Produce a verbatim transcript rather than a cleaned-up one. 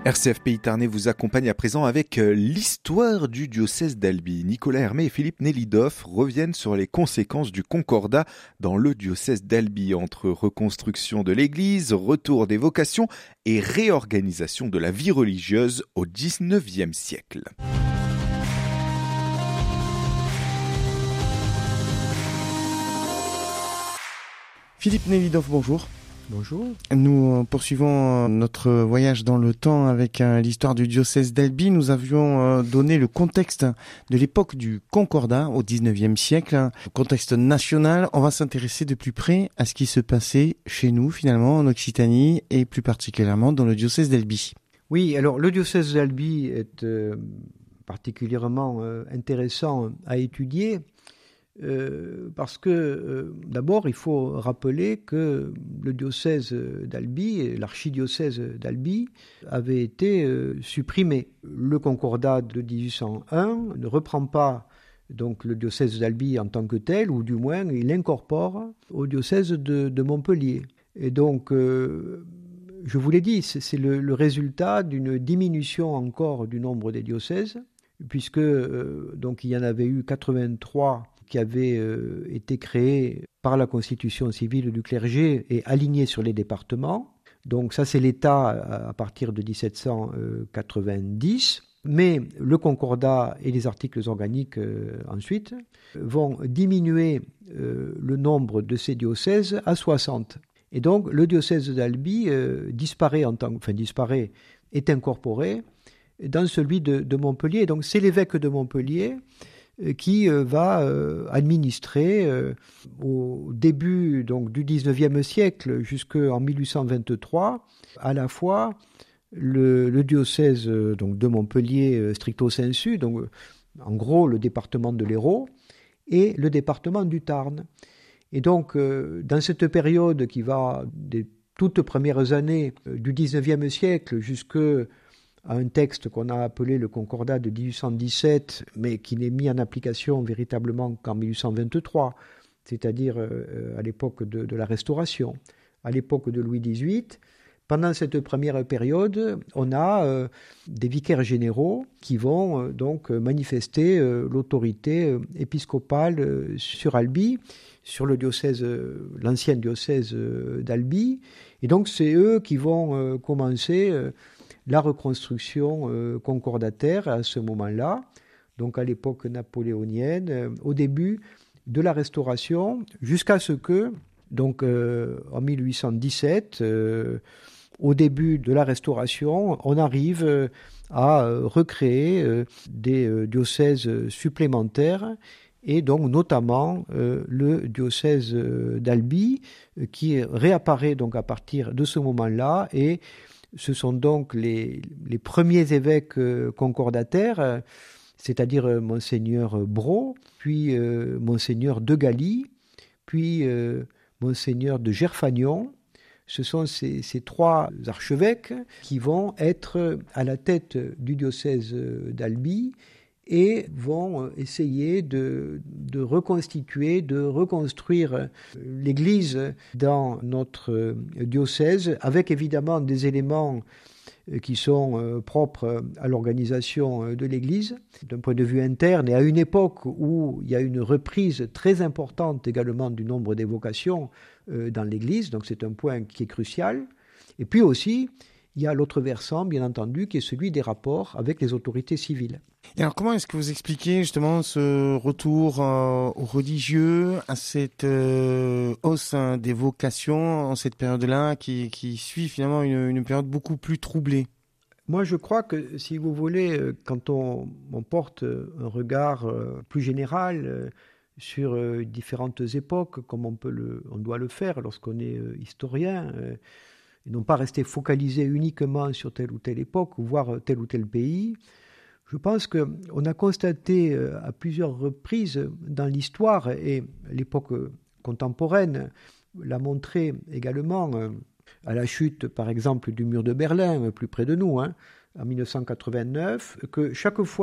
R C F Pays Tarnais vous accompagne à présent avec l'histoire du diocèse d'Albi. Nicolas Hermé et Philippe Nelidoff reviennent sur les conséquences du concordat dans le diocèse d'Albi entre reconstruction de l'église, retour des vocations et réorganisation de la vie religieuse au dix-neuvième siècle. Philippe Nelidoff, bonjour. Bonjour. Nous poursuivons notre voyage dans le temps avec l'histoire du diocèse d'Albi. Nous avions donné le contexte de l'époque du concordat au dix-neuvième siècle, le contexte national. On va s'intéresser de plus près à ce qui se passait chez nous, finalement, en Occitanie, et plus particulièrement dans le diocèse d'Albi. Oui, alors le diocèse d'Albi est euh, particulièrement euh, intéressant à étudier. Euh, parce que, euh, d'abord, il faut rappeler que le diocèse d'Albi, l'archidiocèse d'Albi, avait été euh, supprimé. Le concordat de dix-huit cent un ne reprend pas donc, le diocèse d'Albi en tant que tel, ou du moins, il l'incorpore au diocèse de, de Montpellier. Et donc, euh, je vous l'ai dit, c'est, c'est le, le résultat d'une diminution encore du nombre des diocèses, puisque euh, donc, il y en avait eu quatre-vingt-trois qui avait euh, été créé par la constitution civile du clergé et aligné sur les départements. Donc ça, c'est l'État à, à partir de dix-sept cent quatre-vingt-dix. Mais le concordat et les articles organiques euh, ensuite vont diminuer euh, le nombre de ces diocèses à soixante. Et donc le diocèse d'Albi euh, disparaît en tant, enfin disparaît, est incorporé dans celui de, de Montpellier. Donc c'est l'évêque de Montpellier qui euh, va euh, administrer euh, au début donc, du dix-neuvième siècle jusqu'en mille huit cent vingt-trois à la fois le, le diocèse euh, donc, de Montpellier euh, stricto sensu, donc en gros le département de l'Hérault, et le département du Tarn. Et donc euh, dans cette période qui va des toutes premières années euh, du dix-neuvième siècle jusque à un texte qu'on a appelé le Concordat de dix-huit cent dix-sept, mais qui n'est mis en application véritablement qu'en mille huit cent vingt-trois, c'est-à-dire euh, à l'époque de, de la Restauration, à l'époque de Louis dix-huit. Pendant cette première période, on a euh, des vicaires généraux qui vont euh, donc manifester euh, l'autorité euh, épiscopale euh, sur Albi, sur le diocèse, euh, l'ancien diocèse euh, d'Albi. Et donc c'est eux qui vont euh, commencer euh, la reconstruction euh, concordataire à ce moment-là, donc à l'époque napoléonienne, euh, au début de la Restauration, jusqu'à ce que, donc euh, en mille huit cent dix-sept, euh, au début de la Restauration, on arrive euh, à euh, recréer euh, des euh, diocèses supplémentaires, et donc notamment euh, le diocèse euh, d'Albi, euh, qui réapparaît donc à partir de ce moment-là, et ce sont donc les, les premiers évêques euh, concordataires, euh, c'est-à-dire euh, Monseigneur Brault, puis euh, Monseigneur de Galie, puis euh, Monseigneur de Gerfagnon. Ce sont ces, ces trois archevêques qui vont être à la tête du diocèse d'Albi et vont essayer de, de reconstituer, de reconstruire l'Église dans notre diocèse, avec évidemment des éléments qui sont propres à l'organisation de l'Église, d'un point de vue interne, et à une époque où il y a une reprise très importante également du nombre des vocations dans l'Église, donc c'est un point qui est crucial. Et puis aussi, il y a l'autre versant, bien entendu, qui est celui des rapports avec les autorités civiles. Et alors, comment est-ce que vous expliquez justement ce retour euh, aux religieux, à cette euh, hausse hein, des vocations en cette période-là qui, qui suit finalement une, une période beaucoup plus troublée? Moi, je crois que, si vous voulez, quand on, on porte un regard euh, plus général euh, sur euh, différentes époques, comme on, peut le, on doit le faire lorsqu'on est euh, historien, euh, et non pas rester focalisé uniquement sur telle ou telle époque, ou voir tel ou tel pays. Je pense qu'on a constaté à plusieurs reprises dans l'histoire, et l'époque contemporaine l'a montré également, à la chute par exemple du mur de Berlin, plus près de nous, hein, en mille neuf cent quatre-vingt-neuf, que chaque fois